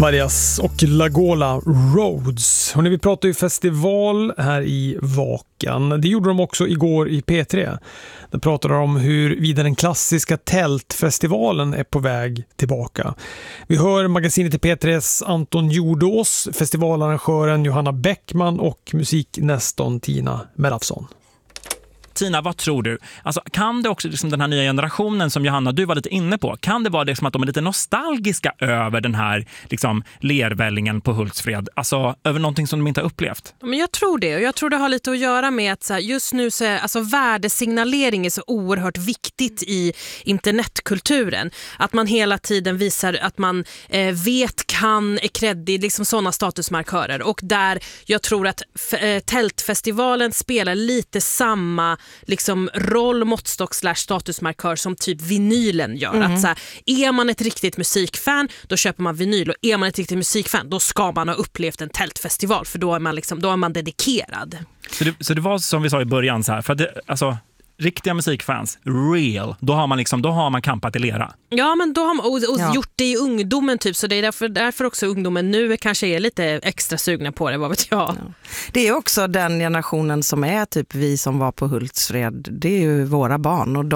Marias och Lagola Roads. Och när vi pratar ju festival här i Vakan. Det gjorde de också igår i P3. Där pratade de om hur vidare den klassiska tältfestivalen är på väg tillbaka. Vi hör magasinet i P3s Anton Jordås, festivalarrangören Johanna Bäckman och musiknästorn Tina Melafsson. Tina, vad tror du? Alltså, kan det också liksom den här nya generationen som Johanna, du var lite inne på, kan det vara liksom att de är lite nostalgiska över den här liksom, lervällingen på Hultsfred? Alltså över någonting som de inte har upplevt? Men jag tror det, och jag tror det har lite att göra med att så här, just nu så är, alltså, värdesignalering är så oerhört viktigt i internetkulturen. Att man hela tiden visar att man vet, kan, är kreddig, liksom sådana statusmarkörer. Och där jag tror att tältfestivalen spelar lite samma liksom roll, måttstock / statusmarkör som typ vinylen gör. Att så här, är man ett riktigt musikfan, då köper man vinyl, och är man ett riktigt musikfan, då ska man ha upplevt en tältfestival, för då är man dedikerad. Så det var som vi sa i början så här, för att alltså riktiga musikfans, real, då har man kampat i lera. Ja, men då har man gjort det i ungdomen typ, så det är därför också ungdomen nu kanske är lite extra sugna på det, vad vet jag. Ja. Det är också den generationen som är typ vi som var på Hultsfred, det är ju våra barn, och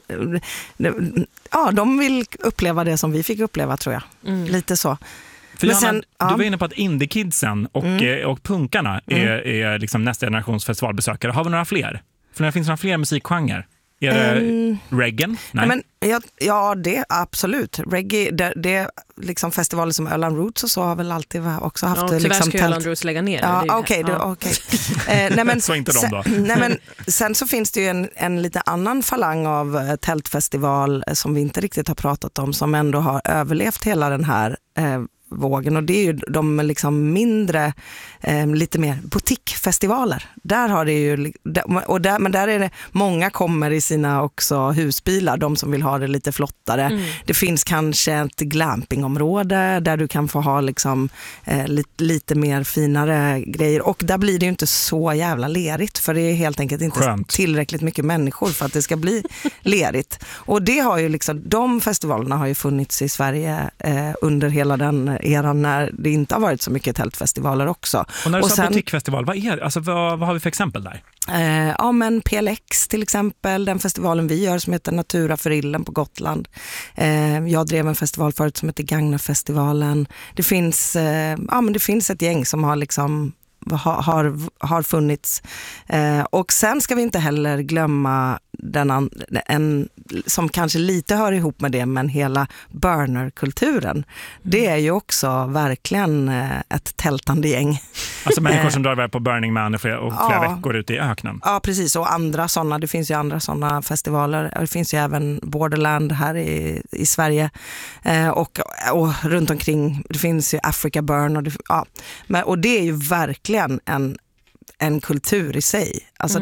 de vill uppleva det som vi fick uppleva, tror jag. Lite så. För du var inne på att indie-kidsen och punkarna är liksom nästa generations festivalbesökare. Har vi några fler? För det finns några fler musikgenrer. Är det reggae? Nej. Men, det absolut. Reggae, det liksom festivaler som Öland Roots och så har väl alltid också haft. Tyvärr liksom, ska Öland Roots lägga ner. Ja, okej. Nej, men så inte de då. Nej, men sen så finns det ju en lite annan falang av tältfestival som vi inte riktigt har pratat om, som ändå har överlevt hela den här vågen, och det är ju de liksom mindre, lite mer butikfestivaler. Där har det ju, men där är det, många kommer i sina också husbilar, de som vill ha det lite flottare. Det finns kanske ett glampingområde där du kan få ha liksom lite mer finare grejer, och där blir det ju inte så jävla lerigt, för det är helt enkelt inte tillräckligt mycket människor för att det ska bli lerigt. Och det har ju liksom, de festivalerna har ju funnits i Sverige under hela den eran när det inte har varit så mycket tältfestivaler också. Och när du sa butikfestival, vad har vi för exempel där? Men PLX till exempel, den festivalen vi gör som heter Natura för Illen på Gotland. Jag drev en festival förut som heter Gagnafestivalen. Det finns ett gäng som har liksom har funnits. Och sen ska vi inte heller glömma en som kanske lite hör ihop med det, men hela burner-kulturen. Det är ju också verkligen ett tältande gäng. Alltså människor som drar iväg på Burning Man och flera veckor ute i öknen. Ja, precis. Och andra sådana, det finns ju andra sådana festivaler. Det finns ju även Borderland här i Sverige. Och runt omkring, det finns ju Africa Burn. Och det är ju verkligen en kultur i sig. Alltså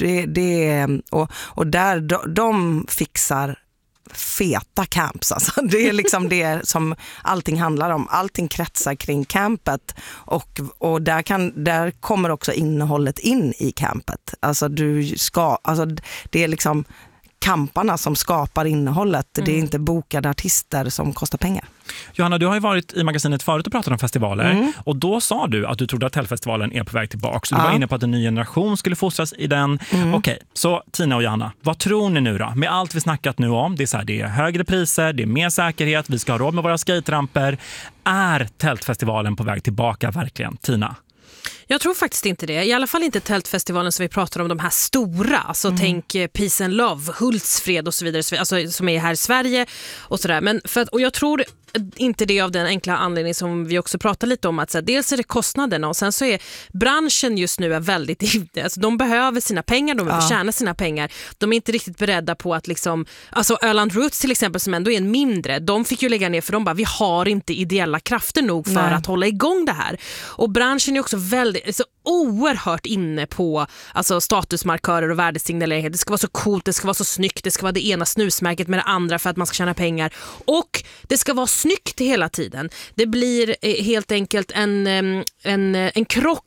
och där de fixar feta camps. Alltså det är liksom det som allting handlar om. Allting kretsar kring campet, och där kommer också innehållet in i campet. Alltså det är liksom kamparna som skapar innehållet. Det är inte bokade artister som kostar pengar. Johanna, du har ju varit i magasinet förut och pratat om festivaler. Och då sa du att du trodde att tältfestivalen är på väg tillbaka. Så du var inne på att en ny generation skulle fostras i den. Okej, så Tina och Johanna, vad tror ni nu då? Med allt vi snackat nu om, det är så här, det är högre priser, det är mer säkerhet, vi ska ha råd med våra skateramper. Är tältfestivalen på väg tillbaka verkligen? Tina? Jag tror faktiskt inte det. I alla fall inte tältfestivalen som vi pratar om, de här stora. Alltså tänk Peace and Love, Hultsfred och så vidare. Alltså, som är här i Sverige och sådär. Och jag tror inte det av den enkla anledning som vi också pratar lite om, att så här, dels är det kostnaderna, och sen så är branschen just nu väldigt, alltså de behöver sina pengar, de behöver tjäna sina pengar. De är inte riktigt beredda på att liksom, alltså Öland Roots till exempel, som ändå är en mindre, de fick ju lägga ner, för de bara, vi har inte ideella krafter nog för att hålla igång det här. Och branschen är också väldigt, så oerhört inne på alltså statusmarkörer och värdesignalering. Det ska vara så coolt, det ska vara så snyggt, det ska vara det ena snusmärket med det andra för att man ska tjäna pengar, och det ska vara snyggt hela tiden. Det blir helt enkelt en krock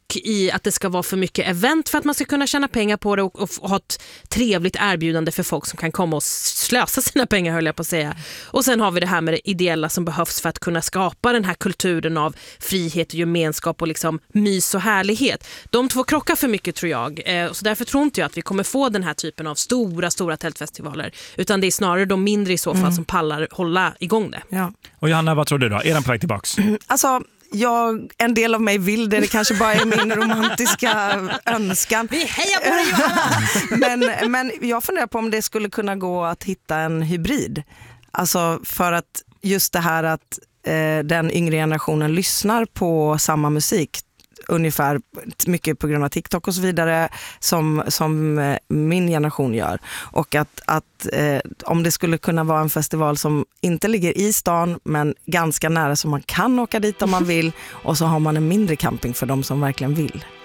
i att det ska vara för mycket event för att man ska kunna tjäna pengar på det och ha ett trevligt erbjudande för folk som kan komma och slösa sina pengar, höll jag på att säga. Och sen har vi det här med det ideella som behövs för att kunna skapa den här kulturen av frihet och gemenskap och liksom mys och härlighet. De två krockar för mycket, tror jag. Så därför tror inte jag att vi kommer få den här typen av stora tältfestivaler, utan det är snarare de mindre i så fall som pallar hålla igång det. Ja. Och Johanna, vad tror du då? Är den på väg tillbaks? Alltså, en del av mig vill det kanske bara är min romantiska önskan. Vi hejar på dig, Johanna! men jag funderar på om det skulle kunna gå att hitta en hybrid. Alltså för att just det här att den yngre generationen lyssnar på samma musik ungefär mycket på grund av TikTok och så vidare som min generation gör. Och att om det skulle kunna vara en festival som inte ligger i stan men ganska nära så man kan åka dit om man vill, och så har man en mindre camping för de som verkligen vill.